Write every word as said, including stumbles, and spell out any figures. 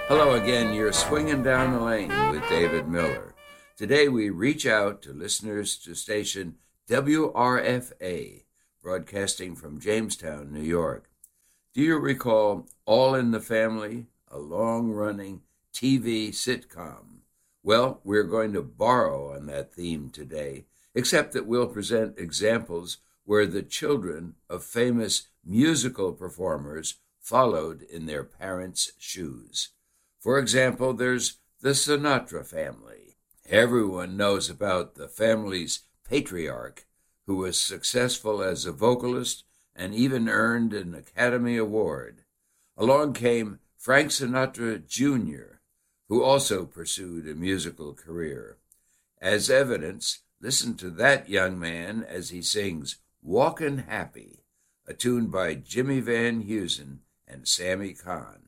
Hello again, you're swinging down the lane with David Miller. Today we reach out to listeners to station W R F A, broadcasting from Jamestown, New York. Do you recall All in the Family, a long-running T V sitcom? Well, we're going to borrow on that theme today, except that we'll present examples where the children of famous musical performers followed in their parents' shoes. For example, there's the Sinatra family. Everyone knows about the family's patriarch, who was successful as a vocalist and even earned an Academy Award. Along came Frank Sinatra Junior, who also pursued a musical career. As evidence, listen to that young man as he sings Walkin' Happy, a tune by Jimmy Van Heusen and Sammy Cahn.